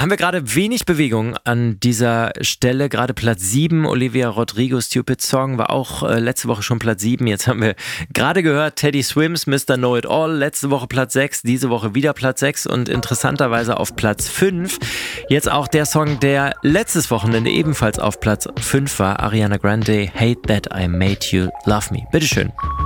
haben wir gerade wenig Bewegung an dieser Stelle. Gerade Platz 7, Olivia Rodrigo, Stupid Song, war auch letzte Woche schon Platz 7. Jetzt haben wir gerade gehört, Teddy Swims, Mr. Know It All. Letzte Woche Platz 6, diese Woche wieder Platz 6 und interessanterweise auf Platz 5. Jetzt auch der Song, der letztes Wochenende ebenfalls auf Platz 5 war. Ariana Grande, Hate That I Made You Love Me. Bitteschön.